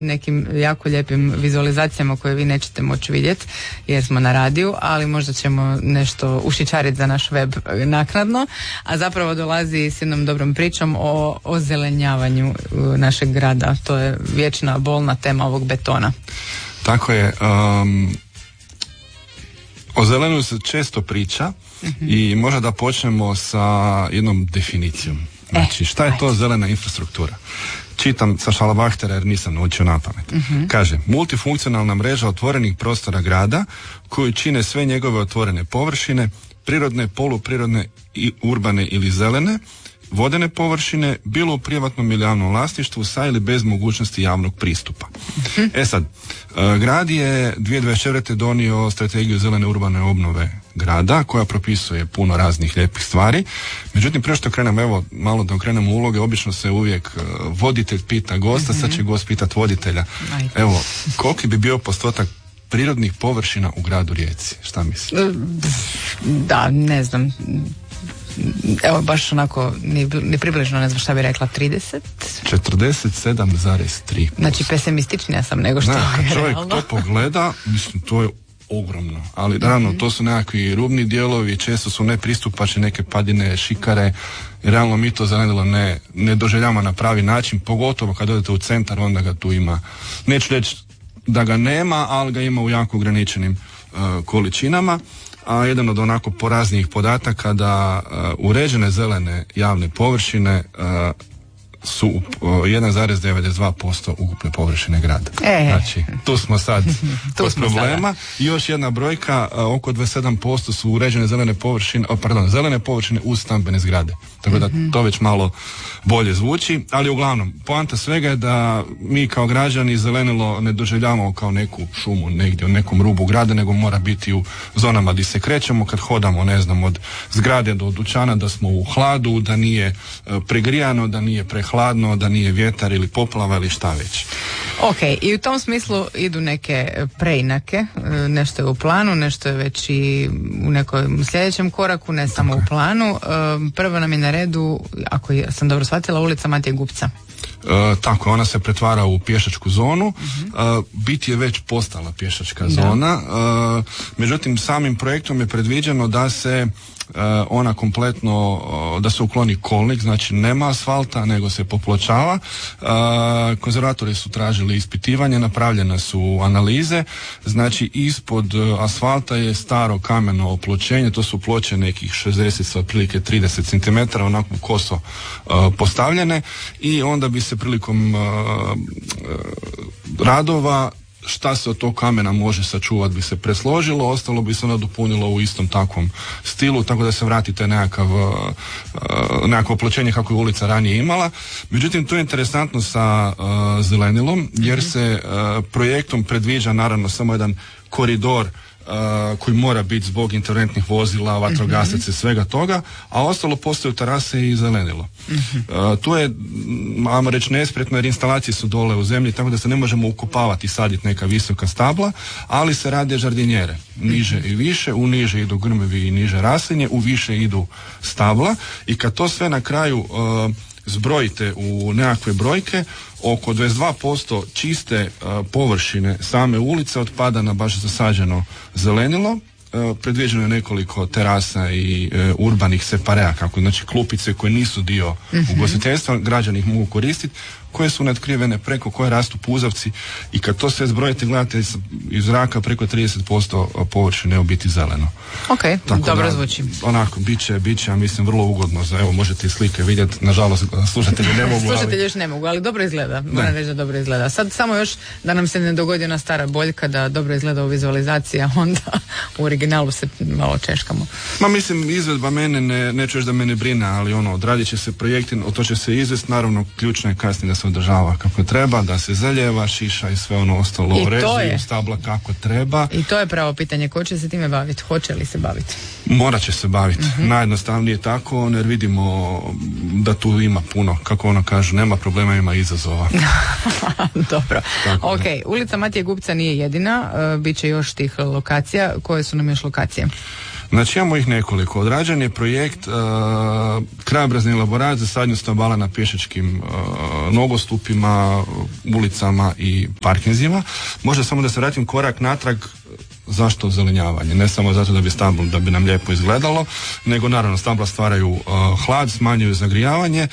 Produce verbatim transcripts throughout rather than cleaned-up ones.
nekim jako lijepim vizualizacijama koje vi nećete moći vidjeti jer smo na radiju, ali možda ćemo nešto ušičariti za naš web naknadno, a zapravo dolazi s jednom dobrom pričom o ozelenjavanju našeg grada. To je vječna bolna tema ovog betona. Tako je. Um, o zelenu se često priča uh-huh. i možda da počnemo sa jednom definicijom. Znači, šta je to zelena infrastruktura? Čitam sa Šalabahtera jer nisam naučio napamet. Uh-huh. Kaže, multifunkcionalna mreža otvorenih prostora grada koju čine sve njegove otvorene površine, prirodne, poluprirodne i urbane ili zelene, vodene površine, bilo u privatnom ili javnom vlasništvu sa ili bez mogućnosti javnog pristupa. Uh-huh. E sad, grad je dvije tisuće dvadeset četvrte donio strategiju zelene urbane obnove grada koja propisuje puno raznih lijepih stvari. Međutim, prije što krenemo, evo, malo da okrenemo uloge, obično se uvijek voditelj pita gosta, mm-hmm. sad će gost pitat voditelja. Ajde. Evo, koliki bi bio postotak prirodnih površina u gradu Rijeci? Šta misliš? Da, ne znam. Evo, baš onako, ni, ni približno ne znam šta bi rekla, trideset? četrdeset sedam zarez tri posto. Znači, pesimističnija sam nego što ne, je kad čovjek realno. to pogleda, mislim, to je ogromno, ali naravno mm-hmm. to su nekakvi rubni dijelovi, često su nepristupačne neke padine, šikare, realno mi to zelenilo ne, ne doželjavamo na pravi način, pogotovo kad odete u centar, onda ga tu ima, neću reći da ga nema, ali ga ima u jako ograničenim uh, količinama. A jedan od onako poraznijih podataka da uh, uređene zelene javne površine uh, su uh, jedan zarez devedeset dva posto ukupne površine grada. E. Znači, tu smo sad kod problema. I još jedna brojka, uh, oko dvadeset sedam posto su uređene zelene površine, oh, pardon, zelene površine uz stambene zgrade. Tako da mm-hmm. to već malo bolje zvuči, ali uglavnom, poanta svega je da mi kao građani zelenilo ne doživljavamo kao neku šumu negdje u nekom rubu grada, nego mora biti u zonama gdje se krećemo, kad hodamo, ne znam, od zgrade do dućana, da smo u hladu, da nije uh, pregrijano, da nije prehladno, da nije vjetar ili poplava ili šta već. Ok, i u tom smislu idu neke preinake, nešto je u planu, nešto je već i u nekom sljedećem koraku, ne samo okay. u planu. Prvo nam je na redu, ako sam dobro shvatila, ulica Matije Gupca. E, tako, ona se pretvara u pješačku zonu, uh-huh. e, biti je već postala pješačka da. zona, e, međutim samim projektom je predviđeno da se Uh, ona kompletno, uh, da se ukloni kolnik, znači nema asfalta, nego se popločava. Uh, konzervatori su tražili ispitivanje, napravljene su analize, znači ispod uh, asfalta je staro kameno opločenje, to su ploče nekih šezdeset sa otprilike trideset centimetara, onako koso uh, postavljene, i onda bi se prilikom uh, uh, radova šta se od tog kamena može sačuvati bi se presložilo, ostalo bi se onda dopunilo u istom takvom stilu, tako da se vratite nekakav uh, nekakvo opločenje kako je ulica ranije imala. Međutim, to je interesantno sa uh, zelenilom, jer mm-hmm. se uh, projektom predviđa naravno samo jedan koridor Uh, koji mora biti zbog interventnih vozila, vatrogasaca mm-hmm. i svega toga, a ostalo postaju terase i zelenilo. Mm-hmm. Uh, tu je, ajmo reći, nespretno jer instalacije su dole u zemlji, tako da se ne možemo ukopavati i saditi neka visoka stabla, ali se rade žardinjere. Niže mm-hmm. i više, u niže idu grmovi i niže raslinje, u više idu stabla, i kad to sve na kraju uh, zbrojite u nekakve brojke, oko dvadeset dva posto čiste uh, površine same ulice otpada na baš zasađeno zelenilo. Uh, predviđeno je nekoliko terasa i uh, urbanih separea, kako znači klupice koje nisu dio mm-hmm. ugostiteljstva, građani ih mogu koristiti, koje su netkrivene, preko koje rastu puzavci, i kad to sve zbrojite, gledate iz, iz zraka, preko trideset posto površine u biti zeleno. Ok, tako dobro da, zvuči. Onako, bit će, bit će, ja mislim, vrlo ugodno za, evo, možete i slike vidjeti, nažalost, slušatelji ne mogu. Slušatelji ali... još ne mogu, ali dobro izgleda, moram reći da dobro izgleda. Sad samo još da nam se ne dogodi ona stara boljka da dobro izgleda u vizualizaciji, a onda u originalu se malo češkamo. Ma mislim, izvedba mene, ne, neću još da mene brine, ali ono, odradit će se projekti, to će se izvesti, naravno, ključno je kasnije da se održava kako treba, da se zaljeva, šiša i sve ono ostalo, rezuju stabla kako treba. I to je pravo pitanje, ko će se time baviti, hoće li se baviti? Morat će se baviti, uh-huh. najjednostavnije tako, jer vidimo da tu ima puno, kako ono kaže, nema problema, ima izazova. Dobro, tako, ok, da. Ulica Matije Gupca nije jedina, uh, bit će još tih lokacija. Koje su nam još lokacije? Znači imamo ih nekoliko. Odrađen je projekt uh, krajobrazni elaborat za sadnju stabala na pješačkim uh, nogostupima, ulicama i parkinzima. Možda samo da se vratim korak natrag, zašto ozelenjavanje? Ne samo zato da bi stablo, da bi nam lijepo izgledalo, nego naravno stabla stvaraju uh, hlad, smanjuju zagrijavanje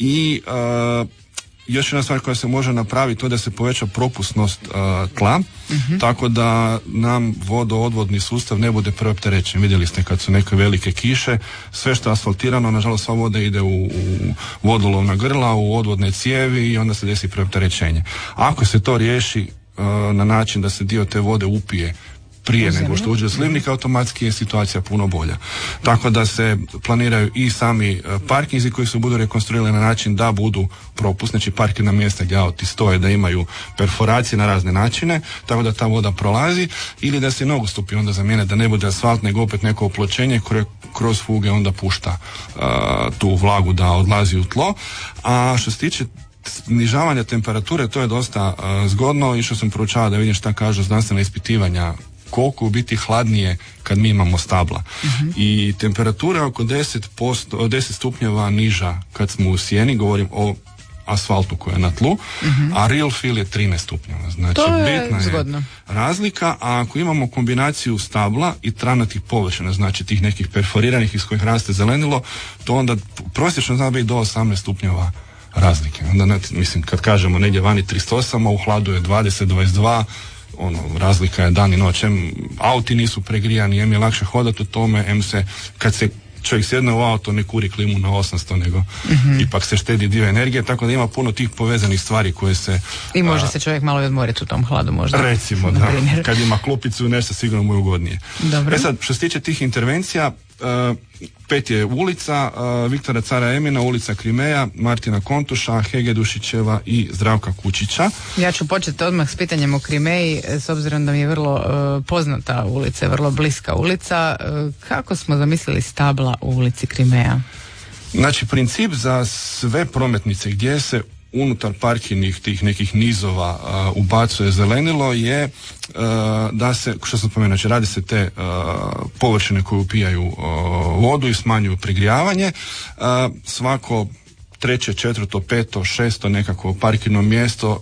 i uh, još jedna stvar koja se može napraviti to je da se poveća propusnost uh, tla, uh-huh. tako da nam vodoodvodni sustav ne bude preopterećen. Vidjeli ste kad su neke velike kiše, sve što je asfaltirano, nažalost sva voda ide u, u vodolovna grla, u odvodne cijevi i onda se desi preopterećenje. Ako se to riješi uh, na način da se dio te vode upije prije nego što uđe u slivnik, automatski je situacija puno bolja. Tako da se planiraju i sami parkinzi koji se budu rekonstruirali na način da budu propust, znači parkirna mjesta gdje auti stoje, da imaju perforacije na razne načine, tako da ta voda prolazi, ili da se nogostupi onda zamijene, da ne bude asfalt, nego opet neko opločenje koje kroz fuge onda pušta uh, tu vlagu da odlazi u tlo. A što se tiče snižavanja temperature, to je dosta uh, zgodno. Išao sam proučavati da vidim šta kažu znanstvena ispitivanja koliko u biti hladnije kad mi imamo stabla. Uh-huh. I temperatura oko deset posto, deset stupnjeva niža kad smo u sjeni, govorim o asfaltu koji je na tlu, uh-huh. a real feel je trinaest stupnjeva. Znači, to je bitna zgodno. Je razlika, a ako imamo kombinaciju stabla i travnatih površina, znači tih nekih perforiranih iz kojih raste zelenilo, to onda prosječno zna biti do osamnaest stupnjeva razlike. Onda, ne, mislim, kad kažemo negdje vani trideset osam, a u hladu je dvadeset, dvadeset dva, ono, razlika je dan i noć. Em, auti nisu pregrijani, em je lakše hodati u tome, em se, kad se čovjek sjedne u auto, ne kuri klimu na osamsto, nego mm-hmm. ipak se štedi dio energije, tako da ima puno tih povezanih stvari koje se... I može a, se čovjek malo i odmoriti u tom hladu možda. Recimo, da. Kad ima klupicu, nešto sigurno mu je ugodnije. Dobro. E sad, što se tiče tih intervencija, uh, pet je ulica, uh, Viktora Cara Emina, ulica Krimeja, Martina Kontuša, Hege Dušićeva i Zdravka Kučića. Ja ću početi odmah s pitanjem o Krimeji, s obzirom da mi je vrlo uh, poznata ulica, vrlo bliska ulica. Uh, kako smo zamislili stabla u ulici Krimeja? Znači, princip za sve prometnice gdje se unutar parkirnih tih nekih nizova uh, ubacuje zelenilo je uh, da se, što sam spomenuo, znači radi se te uh, površine koje upijaju uh, vodu i smanjuju pregrijavanje. Uh, svako treće, četvrto, peto, šesto nekako parkirno mjesto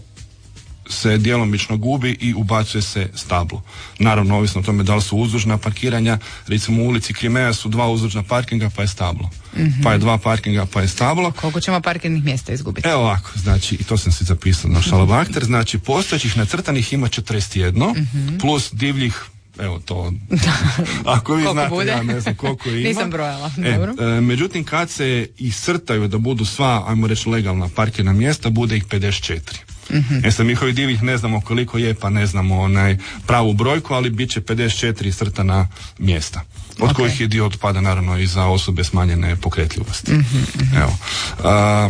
se djelomično gubi i ubacuje se stablo. Naravno, ovisno o tome da li su uzdužna parkiranja, recimo u ulici Krimeja su dva uzdužna parkinga pa je stablo. Mm-hmm. Pa je dva parkinga pa je stablo. Koliko ćemo parkirnih mjesta izgubiti? Evo ovako, znači, i to sam si zapisao na šalabahter, znači postojećih nacrtanih ima četrdeset jedan, mm-hmm. plus divljih, evo to, ako vi znate, bude? Ja ne znam koliko ima. Nisam brojala, e, dobro. E, međutim, kad se iscrtaju da budu sva, ajmo reći, legalna parkirna mjesta, bude ih pedeset četiri. Mm-hmm. E sad, mi ovih divnih ne znamo koliko je, pa ne znamo onaj pravu brojku, ali bit će pedeset četiri iscrtana mjesta, od okay. kojih je dio otpada naravno i za osobe smanjene pokretljivosti. Mm-hmm. Evo. A,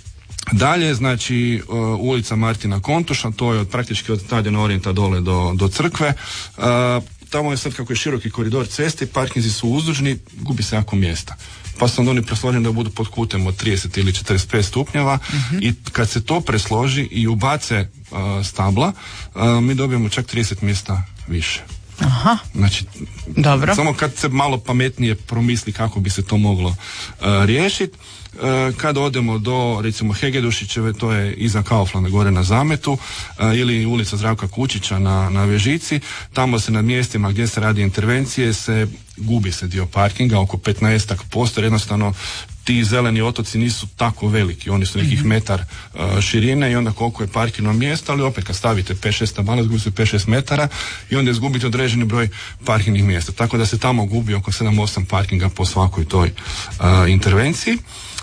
dalje, znači, uh, ulica Martina Kontuša, to je od, praktički od Stadiona Orijenta dole do, do crkve. Uh, tamo je sad, kako je široki koridor ceste, parkinzi su uzdužni, gubi se jako mjesta. Pa su onda oni presloženi da budu pod kutem od trideset ili četrdeset pet stupnjeva, uh-huh. i kad se to presloži i ubace uh, stabla, uh, mi dobijemo čak trideset mjesta više. Aha. Znači, dobro. Samo kad se malo pametnije promisli kako bi se to moglo uh, riješiti. Uh, kad odemo do, recimo, Hegedušićeve, to je iza Kauflanda gore na Zametu, uh, ili ulica Zdravka Kučića na, na Vežici, tamo se na mjestima gdje se radi intervencije se gubi se dio parkinga, oko petnaest posto, jednostavno ti zeleni otoci nisu tako veliki, oni su nekih mm-hmm. metar uh, širine i onda koliko je parkirno mjesto, ali opet kad stavite pet šest stabala, izgubi se pet šest metara i onda izgubite određeni broj parkirnih mjesta. Tako da se tamo gubi oko sedam osam parkinga po svakoj toj uh, intervenciji.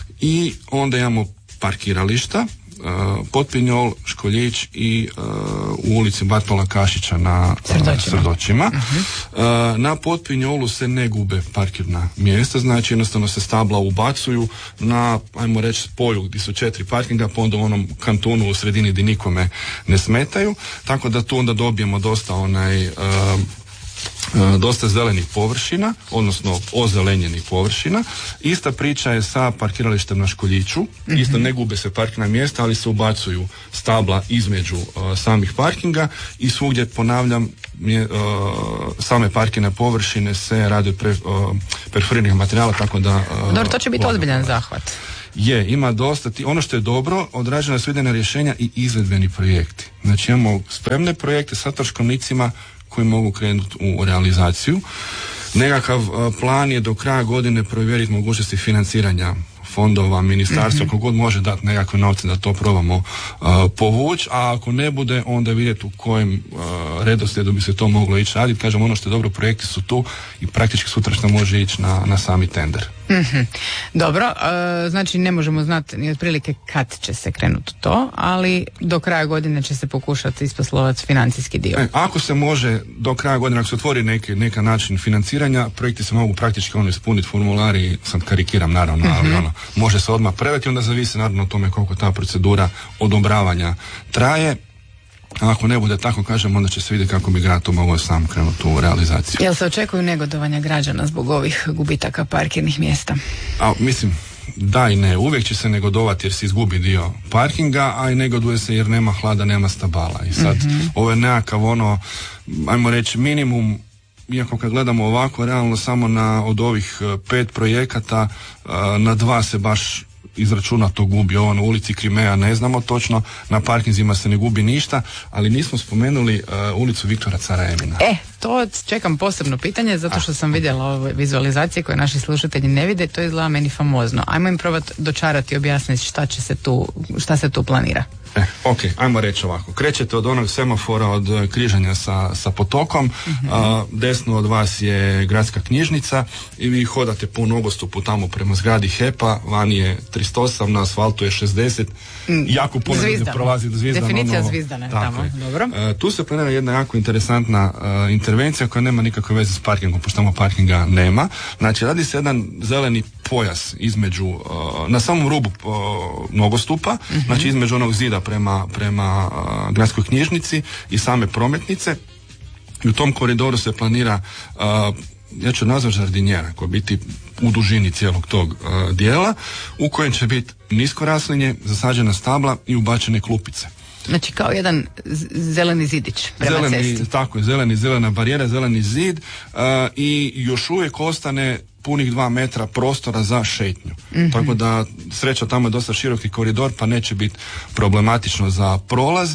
I onda imamo parkirališta, uh, Potpinjol, Školjić i uh, u ulici Bartola Kašića na Srdočima. Srdočima. Uh-huh. Uh, na Potpinjolu se ne gube parkirna mjesta, znači jednostavno se stabla ubacuju na, ajmo reći, spoju gdje su četiri parkinga, pa onda u onom kantonu u sredini gdje nikome ne smetaju, tako da tu onda dobijemo dosta onaj... Uh, dosta zelenih površina, odnosno ozelenjenih površina. Ista priča je sa parkiralištem na Školjiću, mm-hmm. isto ne gube se parkirna mjesta, ali se ubacuju stabla između uh, samih parkinga i svugdje, ponavljam, mje, uh, same parkirne površine se radi od pre, uh, perforiranih materijala, tako da... Uh, Dobro, to će biti ozbiljan zahvat. Je, ima dosta. Ti, ono što je dobro, odrađena su idejna rješenja i izvedbeni projekti. Znači imamo spremne projekte sa troškovnicima koji mogu krenuti u realizaciju. Nekakav uh, plan je do kraja godine provjeriti mogućnosti financiranja fondova, ministarstva, mm-hmm. kogod može dati nekakve novce da to probamo uh, povući, a ako ne bude, onda vidjeti u kojem uh, redoslijedu bi se to moglo ići raditi. Kažem, ono što je dobro, projekti su tu i praktički sutra što može ići na, na sami tender. Mm-hmm. Dobro, uh, znači ne možemo znati ni otprilike kad će se krenuti to, ali do kraja godine će se pokušati isposlovati financijski dio. E, ako se može do kraja godine, ako se otvori neki, neka način financiranja, projekti se mogu praktički ono ispuniti, formulari, sad karikiram naravno, mm-hmm. ali ono, može se odmah preveti, onda zavisi naravno o tome koliko ta procedura odobravanja traje. A ako ne bude tako, kažem, onda će se vidjeti kako bi grad to mogao sam krenuti u realizaciju. Jel se očekuju negodovanja građana zbog ovih gubitaka parkirnih mjesta? A, mislim, da i ne. Uvijek će se negodovati jer se izgubi dio parkinga, a i negoduje se jer nema hlada, nema stabala. I sad, mm-hmm. ovo je nekakav ono, ajmo reći, minimum, iako kad gledamo ovako, realno samo na od ovih pet projekata, na dva se baš izračunato gubi. Ovo na ulici Krimeja ne znamo točno, na parkinzima se ne gubi ništa, ali nismo spomenuli uh, ulicu Viktora Cara Emina. E, to čekam posebno pitanje, zato što sam vidjela ove vizualizacije koje naši slušatelji ne vide, to izgleda meni famozno. Ajmo im probati dočarati i objasniti šta će se tu, šta se tu planira. E, ok, ajmo reći ovako. Krećete od onog semafora od križanja sa, sa potokom, mm-hmm. a, desno od vas je gradska knjižnica i vi hodate po nogostupu tamo prema zgradi H E P-a, vani je tristo osam, na asfaltu je šezdeset, mm. jako puno Zvizdano. Prolazi do Zvizdana. Definicija ono, Zvizdane tamo, je. dobro. E, tu se planira jedna jako interesantna uh, intervencija koja nema nikakve veze s parkingom, pošto tamo parkinga nema. Znači, radi se jedan zeleni pojas između, uh, na samom rubu uh, nogostupa, mm-hmm. znači između onog zida prema, prema uh, gradskoj knjižnici i same prometnice. I u tom koridoru se planira, uh, ja ću nazvati žardinjera, koja biti u dužini cijelog tog uh, dijela, u kojem će biti nisko raslinje, zasađena stabla i ubačene klupice. Znači kao jedan zeleni zidić prema zeleni, cesti. Tako je, zeleni, zelena barijera, zeleni zid uh, i još uvijek ostane punih dva metra prostora za šetnju. Mm-hmm. Tako da sreća tamo je dosta široki koridor pa neće biti problematično za prolaz,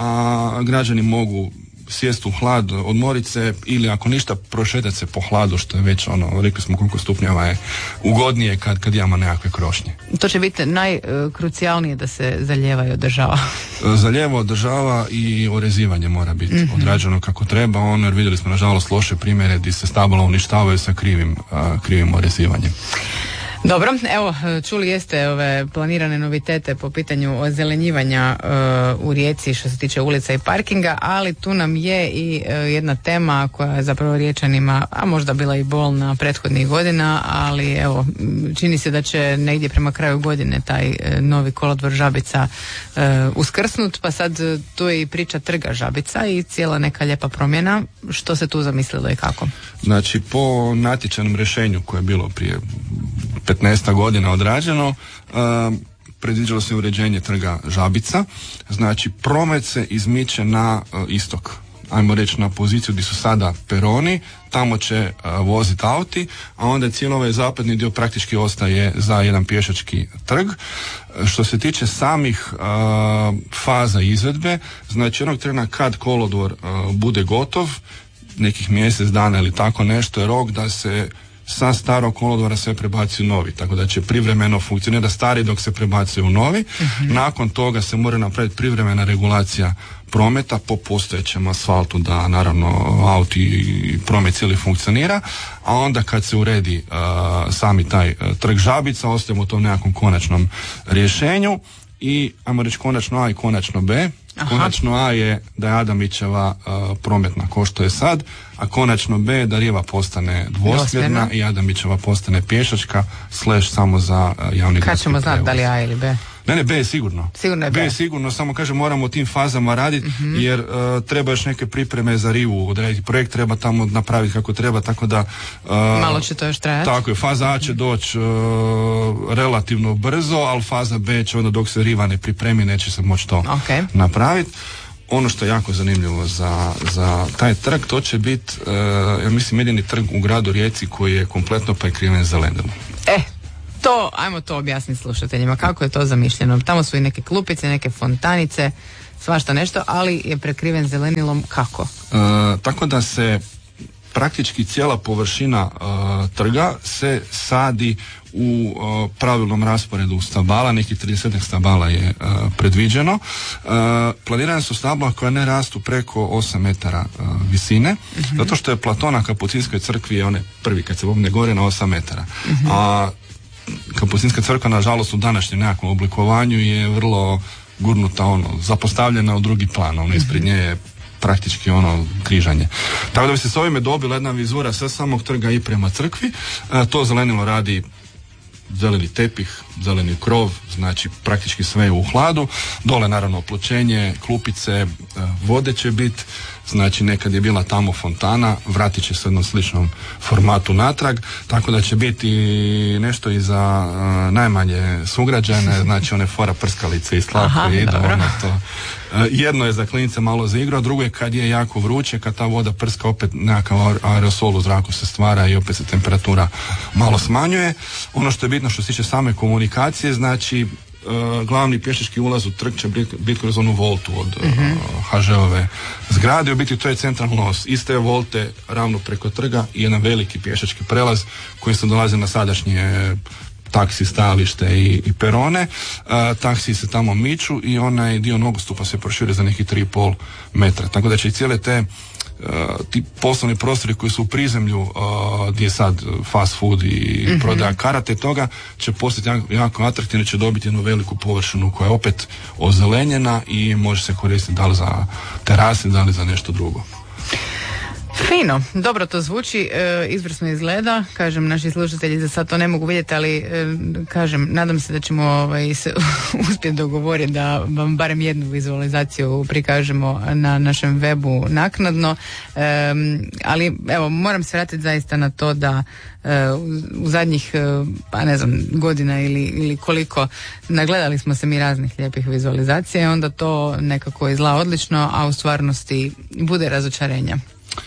a građani mogu sjest u hlad, odmorit se ili ako ništa prošetati se po hladu, što je već ono, rekli smo koliko stupnjeva je ugodnije kad, kad imamo nekakve krošnje. To će biti najkrucijalnije da se zalijeva i održava. Zalijeva, održava i orezivanje mora biti mm-hmm. odrađeno kako treba, ono, jer vidjeli smo nažalost loše primjere gdje se stabala uništavaju sa krivim, a, krivim orezivanjem. Dobro, evo, čuli jeste ove planirane novitete po pitanju ozelenjivanja uh, u Rijeci što se tiče ulica i parkinga, ali tu nam je i uh, jedna tema koja je zapravo Riječanima, a možda bila i bolna prethodnih godina, ali evo, čini se da će negdje prema kraju godine taj uh, novi kolodvor Žabica uh, uskrsnut, pa sad uh, tu je i priča trga Žabica i cijela neka lijepa promjena. Što se tu zamislilo i kako? Znači, po natječajnom rješenju koje je bilo prije petnaest godina odrađeno, uh, predviđalo se uređenje trga Žabica, znači promet se izmiče na uh, istok, ajmo reći na poziciju gdje su sada peroni, tamo će uh, voziti auti, a onda cijeli ovaj zapadni dio praktički ostaje za jedan pješački trg. Što se tiče samih uh, faza izvedbe, znači onog trena kad kolodvor uh, bude gotov, nekih mjesec dana ili tako nešto je rok da se sa starog kolodvora sve prebaci u novi, tako da će privremeno funkcionirati stari dok se prebacuje u novi. Mm-hmm. Nakon toga se mora napraviti privremena regulacija prometa po postojećem asfaltu da naravno auto i promet cijeli funkcionira, a onda kad se uredi uh, sami taj uh, trg Žabica, ostajemo u tom nekakvom konačnom rješenju i ajmo reći konačno A i konačno B. Aha. Konačno A je da je Adamićeva uh, prometna ko što je sad, a konačno B da Riva postane dvosmjerna i Adamićeva postane pješačka slash samo za uh, javni gradski prijevoz. Kad ćemo znati da li A ili B? Ne, ne, B je sigurno. Sigurno je B. B je sigurno, samo kažem moramo u tim fazama raditi, mm-hmm. jer uh, treba još neke pripreme za Rivu odrediti. Projekt treba tamo napraviti kako treba, tako da... Uh, malo će to još trajati. Tako je, faza A će doći uh, relativno brzo, ali faza B će onda dok se Riva ne pripremi, neće se moći to okay. napraviti. ono što je jako zanimljivo za, za taj trg, to će biti, uh, ja mislim, jedini trg u gradu Rijeci koji je kompletno prekriven zelenilom. E, to, ajmo to objasniti slušateljima, kako je to zamišljeno. Tamo su i neke klupice, neke fontanice, svašta nešto, ali je prekriven zelenilom kako? Uh, tako da se praktički cijela površina uh, trga se sadi u uh, pravilnom rasporedu stabala, nekih trideset stabala je uh, predviđeno. Uh, planirane su stabla koja ne rastu preko osam metara uh, visine, uh-huh. zato što je plato na Kapucinskoj crkvi je onaj prvi kad se popne gore na osam metara. Uh-huh. A Kapucinska crkva, nažalost, u današnjem nekakvom oblikovanju je vrlo gurnuta, ono, zapostavljena u drugi plan, ono, ispred nje je praktički ono križanje. Tako da bi se s ovime dobila jedna vizura sa samog trga i prema crkvi. E, to zelenilo radi zeleni tepih, zeleni krov, znači praktički sve je u hladu. Dole naravno opločenje, klupice, e, vode će biti, znači nekad je bila tamo fontana, vratit će se u jednom sličnom formatu natrag, tako da će biti nešto i za uh, najmanje sugrađane, znači one fora prskalice i slatko idu, ono to. Uh, jedno je za klinice malo za igru, a drugo je kad je jako vruće, kad ta voda prska, opet nekakav aerosol u zraku se stvara i opet se temperatura malo smanjuje. Ono što je bitno što se tiče same komunikacije, znači Uh, glavni pješački ulaz u trg će biti bit kroz onu voltu od uh-huh. uh, ha žeove zgrade. U biti to je centralni nos. Iste volte ravno preko trga i jedan veliki pješački prelaz koji se dolazi na sadašnje taksi stajalište i, i perone. Uh, taksi se tamo miču i onaj dio nogostupa se proširuje za nekih tri i pol metra. Tako da će i cijele te Uh, ti poslovni prostori koji su u prizemlju uh, gdje je sad fast food i mm-hmm. prodaja karate toga će postati jako, jako atraktivno, će dobiti jednu veliku površinu koja je opet ozelenjena i može se koristiti da li za terase, da li za nešto drugo. Fino, dobro to zvuči, e, izvrsno izgleda, kažem, naši slušatelji za sad to ne mogu vidjeti, ali e, kažem, nadam se da ćemo ovaj, se uspjeti dogovoriti da vam barem jednu vizualizaciju prikažemo na našem webu naknadno, e, ali evo, moram se vratiti zaista na to da e, u zadnjih, pa ne znam, godina ili, ili koliko, nagledali smo se mi raznih lijepih vizualizacija i onda to nekako izgleda odlično, a u stvarnosti bude razočarenja.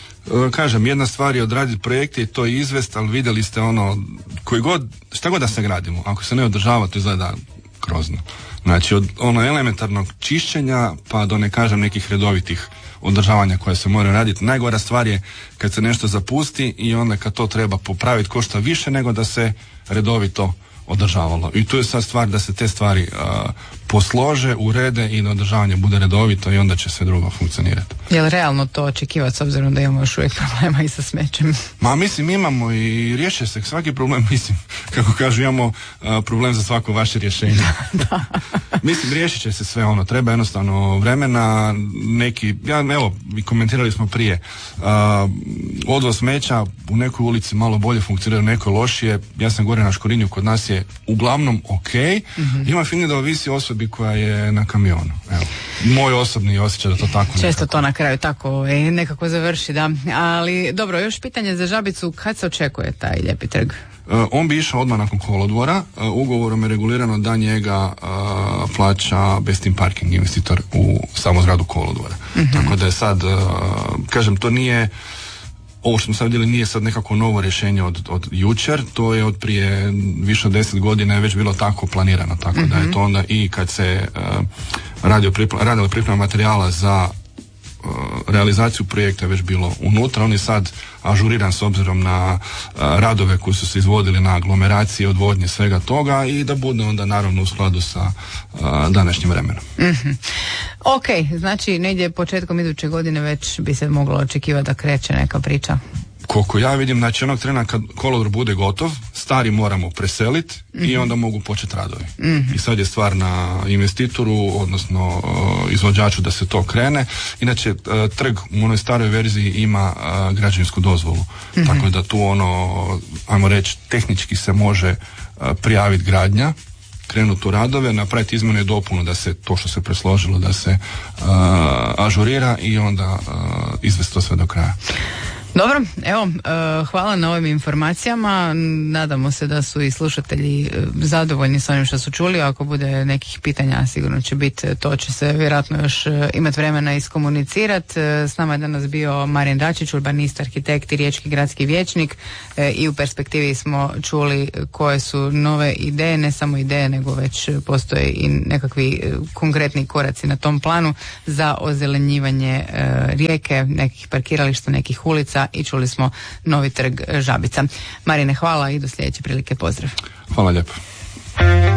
Kažem, jedna stvar je odraditi projekte i to je izvest, ali vidjeli ste ono, koji god, šta god da se gradimo, ako se ne održava, to izgleda grozno. Znači, od ono elementarnog čišćenja, pa do ne kažem nekih redovitih održavanja koje se moraju raditi. Najgora stvar je kad se nešto zapusti i onda kad to treba popraviti košta više nego da se redovito održavalo. I tu je sad stvar da se te stvari uh, poslože, urede i da održavanje bude redovito i onda će sve drugo funkcionirati. Je li realno to očekivati s obzirom da imamo još uvijek problema i sa smećem? Ma mislim imamo i riješi se svaki problem, mislim, kako kažu, imamo uh, problem za svako vaše rješenje. Da. Mislim, riješit će se sve ono, treba jednostavno vremena, neki, ja evo, komentirali smo prije, uh, odvoz smeća u nekoj ulici malo bolje funkcionira, u nekoj lošije, ja sam gore na Škorinju, kod nas je uglavnom ok, mm-hmm. ima film da ovisi osobi koja je na kamionu. Evo, moj osobni osjećaj da to tako često nekako. To na kraju tako e, nekako završi, da. Ali dobro, još pitanje za Žabicu, kad se očekuje taj lijepi trg? Uh, on bi išao odmah nakon kolodvora, uh, ugovorom je regulirano da njega uh, plaća best in parking investitor u samo zgradu kolodvora. Mm-hmm. Tako da je sad, uh, kažem, to nije ovo što smo sad vidjeli nije sad nekako novo rješenje od, od jučer, to je od prije više od deset godina je već bilo tako planirano, tako mm-hmm. da je to onda i kad se uh, radio pripla, radila priprema materijala za uh, realizaciju projekta je već bilo unutra, on je sad ažuriran s obzirom na uh, radove koji su se izvodili na aglomeracije, odvodnje, svega toga i da bude onda naravno u skladu sa uh, današnjim vremenom. Mm-hmm. Ok, znači negdje početkom iduće godine već bi se moglo očekivati da kreće neka priča. Koliko ja vidim, znači onog trena kad kolodvor bude gotov, stari moramo preseliti mm-hmm. i onda mogu početi radovi. Mm-hmm. I sad je stvar na investitoru, odnosno uh, izvođaču da se to krene. Inače, uh, trg u onoj staroj verziji ima uh, građevinsku dozvolu. Mm-hmm. Tako da tu ono, ajmo reći, tehnički se može uh, prijaviti gradnja, krenuti u radove, napraviti izmjenu i dopunu da se to što se presložilo da se uh, ažurira i onda uh, izvesti to sve do kraja. Dobro, evo, hvala na ovim informacijama. Nadamo se da su i slušatelji zadovoljni s onim što su čuli. Ako bude nekih pitanja, sigurno će biti, to će se vjerojatno još imati vremena iskomunicirati. S nama je danas bio Marin Račić, urbanist, arhitekt i riječki gradski vijećnik, i u perspektivi smo čuli koje su nove ideje, ne samo ideje, nego već postoje i nekakvi konkretni koraci na tom planu za ozelenjivanje rijeke, nekih parkirališta, nekih ulica, i čuli smo novi trg Žabica. Marine, hvala i do sljedeće prilike, pozdrav. Hvala lijepo.